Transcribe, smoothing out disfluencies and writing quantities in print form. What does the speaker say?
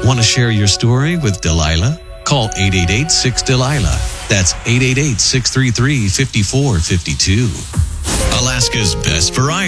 Want to share your story with Delilah? Call 888-6-DELILAH. That's 888-633-5452. Alaska's best variety.